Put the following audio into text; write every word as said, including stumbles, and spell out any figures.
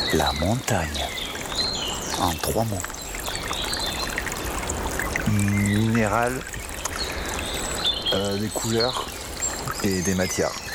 La montagne. En trois mots. Minéral, euh, des couleurs et des matières.